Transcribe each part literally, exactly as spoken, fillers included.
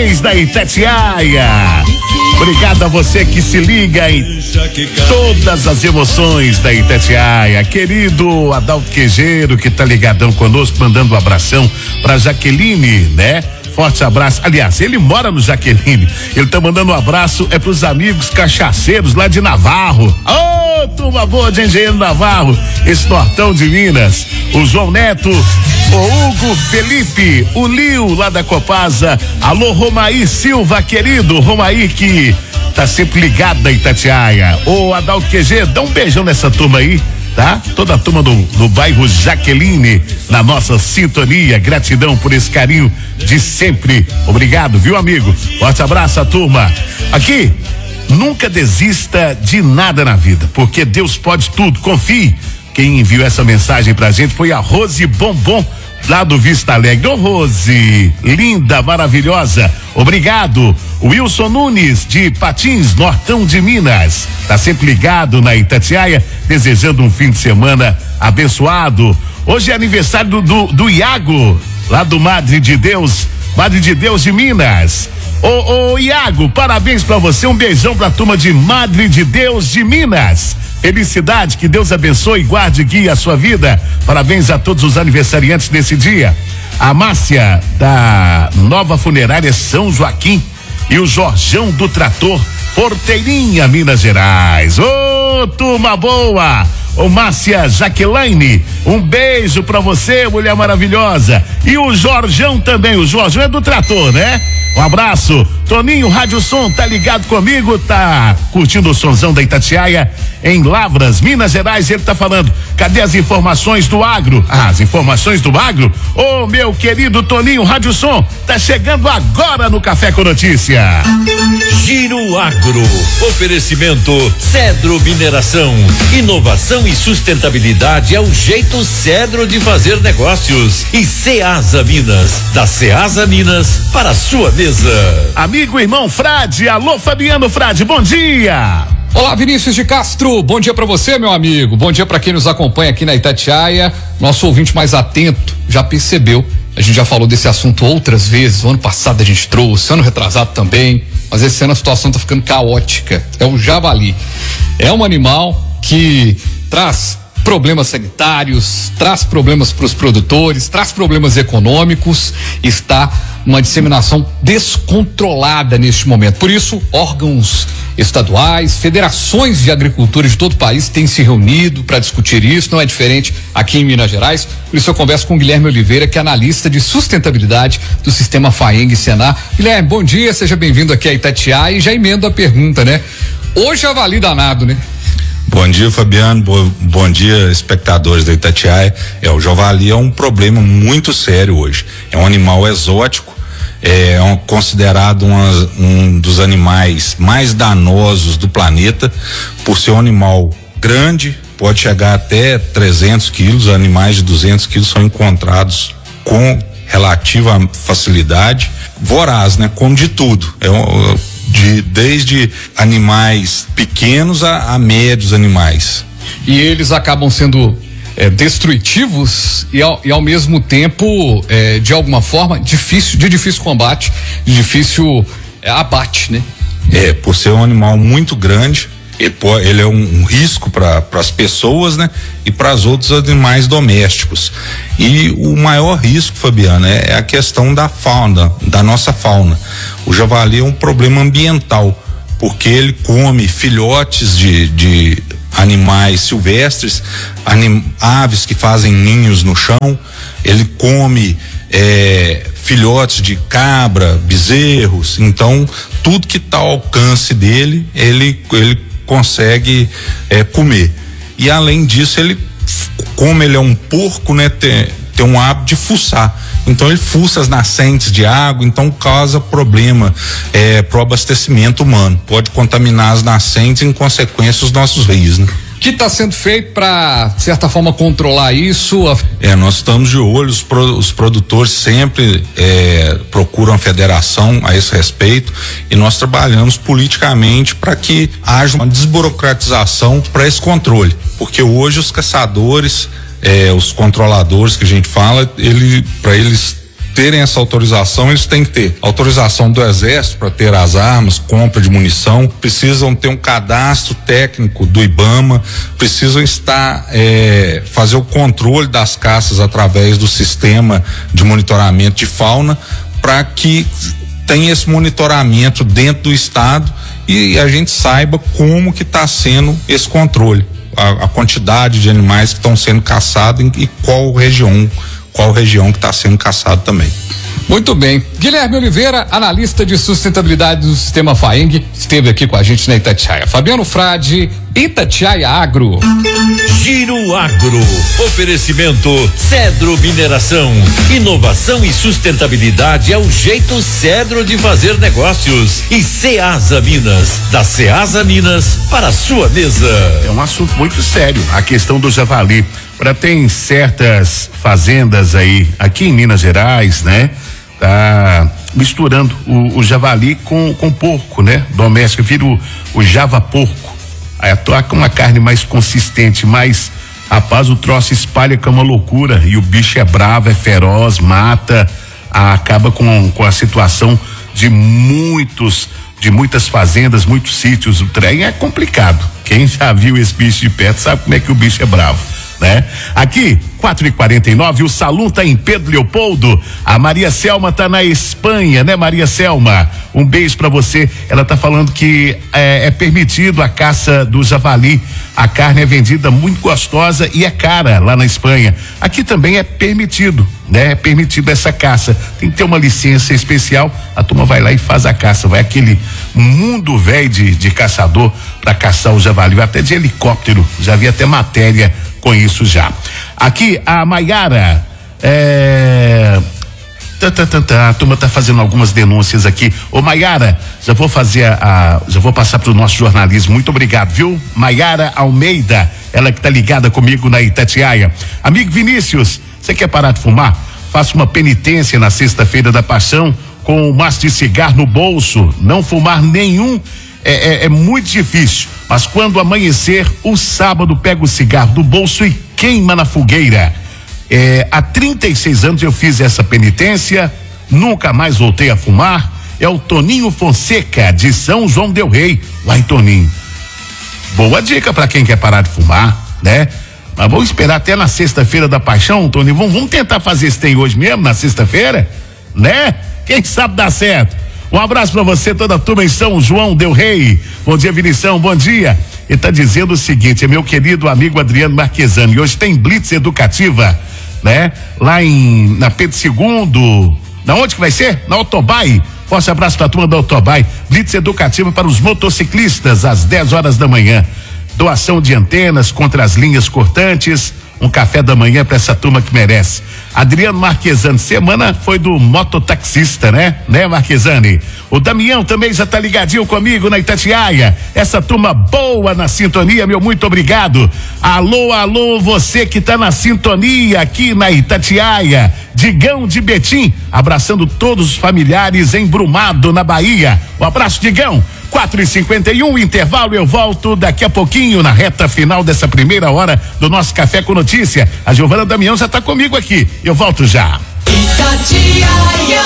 informações da Itatiaia. Obrigado a você que se liga em todas as emoções da Itatiaia. Querido Adalto Quejeiro, que tá ligadão conosco, mandando um abração pra Jaqueline, né? Forte abraço. Aliás, ele mora no Jaqueline. Ele tá mandando um abraço é pros amigos cachaceiros lá de Navarro. Ô, oh, turma boa de Engenheiro Navarro, esse nortão de Minas. O João Neto, o Hugo Felipe, o Lio lá da Copasa. Alô, Romaí Silva, querido. Romaí que tá sempre ligado na Itatiaia. Ô, Adalto Q G, dá um beijão nessa turma aí, tá? Toda a turma do, do bairro Jaqueline na nossa sintonia. Gratidão por esse carinho de sempre. Obrigado, viu, amigo? Forte abraço, a turma. Aqui, nunca desista de nada na vida, porque Deus pode tudo. Confie. Quem enviou essa mensagem pra gente foi a Rose Bombom, lá do Vista Alegre. Ô, Rose, linda, maravilhosa, obrigado. Wilson Nunes, de Patins, Nortão de Minas, tá sempre ligado na Itatiaia, desejando um fim de semana abençoado. Hoje é aniversário do, do, do Iago, lá do Madre de Deus, Madre de Deus de Minas. Ô, ô, Iago, parabéns pra você, um beijão pra turma de Madre de Deus de Minas. Felicidade, que Deus abençoe, guarde e guie a sua vida. Parabéns a todos os aniversariantes desse dia. A Márcia da Nova Funerária São Joaquim e o Jorjão do Trator Porteirinha, Minas Gerais. Ô, oh, turma boa! Ô, Márcia Jaqueline, um beijo pra você, mulher maravilhosa. E o Jorjão também, o Jorjão é do Trator, né? Um abraço. Toninho Rádio Som, tá ligado comigo, tá curtindo o sonzão da Itatiaia em Lavras, Minas Gerais. Ele tá falando, cadê as informações do agro? Ah, as informações do agro? Ô, meu querido Toninho Rádio Som, tá chegando agora no Café com Notícia. Giro Agro, oferecimento Cedro Mineração, inovação e sustentabilidade é o jeito Cedro de fazer negócios. E Ceasa Minas, da Ceasa Minas para a sua mesa. Amigo irmão Frade, alô Fabiano Frade, bom dia. Olá, Vinícius de Castro, bom dia pra você, meu amigo, bom dia pra quem nos acompanha aqui na Itatiaia. Nosso ouvinte mais atento já percebeu, a gente já falou desse assunto outras vezes, o ano passado a gente trouxe, ano retrasado também, mas esse ano a situação tá ficando caótica. É o javali, é um animal que traz problemas sanitários, traz problemas para os produtores, traz problemas econômicos, está uma disseminação descontrolada neste momento. Por isso, órgãos estaduais, federações de agricultura de todo o país têm se reunido para discutir isso, não é diferente aqui em Minas Gerais. Por isso eu converso com o Guilherme Oliveira, que é analista de sustentabilidade do sistema FAENG Senar. Guilherme, bom dia, seja bem-vindo aqui a Itatiaia e já emendo a pergunta, né? Hoje é javali danado, né? Bom dia, Fabiano, bo, bom dia, espectadores da Itatiaia. É, o javali é um problema muito sério hoje. É um animal exótico, é um, considerado uma, um dos animais mais danosos do planeta, por ser um animal grande, pode chegar até trezentos quilos, animais de duzentos quilos são encontrados com relativa facilidade, voraz, né? Como de tudo. É um, de desde animais pequenos a, a médios animais. E eles acabam sendo é, destrutivos e ao, e ao mesmo tempo, é, de alguma forma, difícil, de difícil combate, de difícil é, abate, né? É, por ser um animal muito grande, ele, ele é um, um risco para as pessoas, né? E para os outros animais domésticos. E o maior risco, Fabiano, é, é a questão da fauna, da nossa fauna. O javali é um problema ambiental, porque ele come filhotes de, de animais silvestres, anim, aves que fazem ninhos no chão, ele come é, filhotes de cabra, bezerros, então tudo que está ao alcance dele, ele, ele consegue é, comer. E além disso, ele, como ele é um porco, né, tem, tem um hábito de fuçar. Então ele fuça as nascentes de água, então causa problema é, para o abastecimento humano. Pode contaminar as nascentes e, em consequência, os nossos rios, né? O que está sendo feito para, de certa forma, controlar isso? É, nós estamos de olho, os, pro, os produtores sempre é, procuram a federação a esse respeito e nós trabalhamos politicamente para que haja uma desburocratização para esse controle, porque hoje os caçadores, é, os controladores que a gente fala, ele, para eles terem essa autorização, eles têm que ter autorização do Exército para ter as armas, compra de munição, precisam ter um cadastro técnico do IBAMA, precisam estar é, fazer o controle das caças através do sistema de monitoramento de fauna, para que tenha esse monitoramento dentro do estado e a gente saiba como que está sendo esse controle, a, a quantidade de animais que estão sendo caçados e qual região, qual região que está sendo caçado também. Muito bem. Guilherme Oliveira, analista de sustentabilidade do Sistema FAENG, esteve aqui com a gente na Itatiaia. Fabiano Frade, Itatiaia Agro. Giro Agro. Oferecimento Cedro Mineração. Inovação e sustentabilidade é o jeito Cedro de fazer negócios. E Ceasa Minas. Da Ceasa Minas para a sua mesa. É um assunto muito sério, a questão do javali. Para tem certas fazendas aí, aqui em Minas Gerais, né? Tá misturando o, o javali com com porco, né? Doméstico, vira o, o java porco. Aí atuar com uma carne mais consistente, mas rapaz, o troço espalha com uma loucura e o bicho é bravo, é feroz, mata, a, acaba com com a situação de muitos de muitas fazendas, muitos sítios. O trem é complicado. Quem já viu esse bicho de perto sabe como é que o bicho é bravo, né? Aqui, quatro e quarenta e nove, o salão tá em Pedro Leopoldo. A Maria Selma tá na Espanha, né, Maria Selma? Um beijo pra você. Ela tá falando que é, é permitido a caça do javali. A carne é vendida muito gostosa e é cara lá na Espanha. Aqui também é permitido, né? É permitido essa caça. Tem que ter uma licença especial. A turma vai lá e faz a caça. Vai aquele mundo velho de, de caçador pra caçar o javali. Vai até de helicóptero. Já vi até matéria com isso já. Aqui a Maiara, é... tá, tá, tá, tá, a turma tá fazendo algumas denúncias aqui. Ô Maiara, já vou fazer a, a já vou passar pro nosso jornalismo. Muito obrigado, viu? Maiara Almeida, ela que tá ligada comigo na Itatiaia. Amigo Vinícius, você quer parar de fumar? Faça uma penitência na sexta-feira da Paixão com um maço de cigarro no bolso, não fumar nenhum. É, é, é muito difícil, mas quando amanhecer, o sábado pega o cigarro do bolso e queima na fogueira. É, há trinta e seis anos eu fiz essa penitência, nunca mais voltei a fumar. É o Toninho Fonseca, de São João del Rei. Vai, Toninho. Boa dica para quem quer parar de fumar, né? Mas vamos esperar até na sexta-feira da Paixão, Toninho. Vamos, vamos tentar fazer esse tem hoje mesmo, na sexta-feira, né? Quem sabe dá certo. Um abraço pra você, toda a turma em São João del Rei. Bom dia, Vinição, bom dia. Ele tá dizendo o seguinte, é meu querido amigo Adriano Marquesani, e hoje tem blitz educativa, né? Lá em, na Pedro segundo, na onde que vai ser? Na Autobai. Forte abraço pra turma da Autobai. Blitz educativa para os motociclistas, às dez horas da manhã. Doação de antenas contra as linhas cortantes, um café da manhã para essa turma que merece. Adriano Marquesani, semana foi do mototaxista, né? Né, Marquesani? O Damião também já tá ligadinho comigo na Itatiaia. Essa turma boa na sintonia, meu muito obrigado. Alô, alô, você que tá na sintonia aqui na Itatiaia. Digão de Betim, abraçando todos os familiares em Brumado, na Bahia. Um abraço, Digão. quatro e cinquenta e um, intervalo, eu volto daqui a pouquinho na reta final dessa primeira hora do nosso Café com Notícia. A Giovana Damião já está comigo aqui, eu volto já. Itatiaia,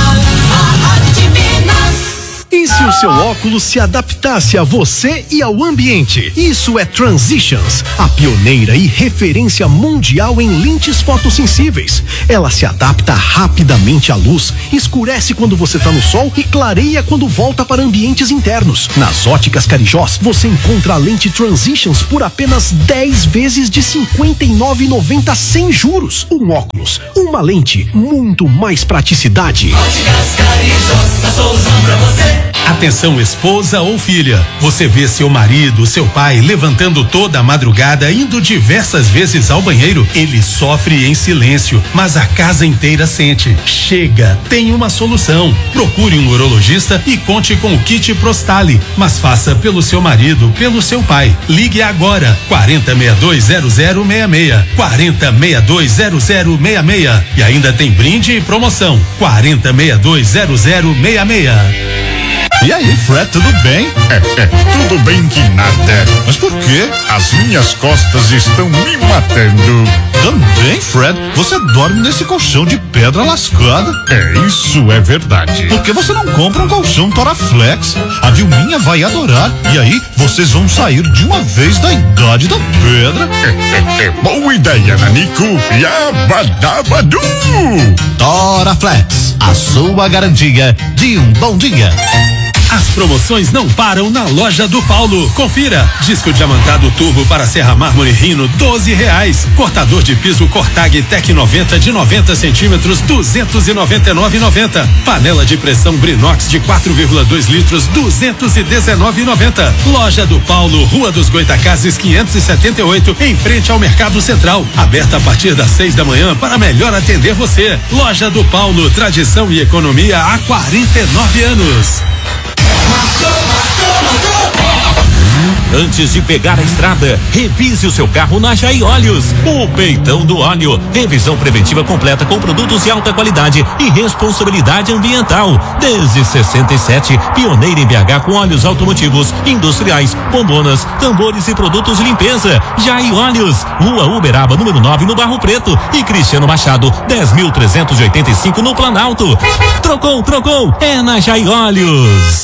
a Rádio de Minas. E se o seu óculos se adaptasse a você e ao ambiente? Isso é Transitions, a pioneira e referência mundial em lentes fotossensíveis. Ela se adapta rapidamente à luz, escurece quando você está no sol e clareia quando volta para ambientes internos. Nas óticas Carijós, você encontra a lente Transitions por apenas dez vezes de cinquenta e nove reais e noventa centavos sem juros. Um óculos, uma lente, muito mais praticidade. Óticas Carijós, a solução pra você. Atenção, esposa ou filha, você vê seu marido, seu pai levantando toda a madrugada, indo diversas vezes ao banheiro. Ele sofre em silêncio, mas a casa inteira sente. Chega, tem uma solução. Procure um urologista e conte com o kit Prostale, mas faça pelo seu marido, pelo seu pai. Ligue agora, quarenta, sessenta e dois, zero zero seis seis, quarenta, sessenta e dois, zero zero seis seis, e ainda tem brinde e promoção, quarenta, sessenta e dois, zero zero seis seis. E aí, Fred, tudo bem? É, é, tudo bem que nada. Mas por quê? As minhas costas estão me matando. Também, Fred, você dorme nesse colchão de pedra lascada. É, isso é verdade. Por que você não compra um colchão Toraflex? A Vilminha vai adorar. E aí, vocês vão sair de uma vez da idade da pedra. É, é, é boa ideia, Nanico. Yabadabadu! Toraflex, a sua garantia de um bom dia. As promoções não param na loja do Paulo. Confira. Disco diamantado turbo para Serra Mármore Rino, doze reais. Cortador de piso Cortag Tec noventa de noventa centímetros, duzentos e noventa e nove e noventa. Panela de pressão Brinox de quatro vírgula dois litros, duzentos e dezenove e noventa. Loja do Paulo, Rua dos Goitacazes quinhentos e setenta e oito, em frente ao Mercado Central. Aberta a partir das seis da manhã para melhor atender você. Loja do Paulo, tradição e economia há quarenta e nove anos. Antes de pegar a estrada, revise o seu carro na Jai Óleos. O peitão do óleo. Revisão preventiva completa com produtos de alta qualidade e responsabilidade ambiental. Desde sessenta e sete, pioneira em B H com óleos automotivos, industriais, bombonas, tambores e produtos de limpeza. Jai Óleos, Rua Uberaba, número nove, no Barro Preto, e Cristiano Machado, dez mil trezentos e oitenta e cinco no Planalto. Trocou, trocou, é na Jai Óleos.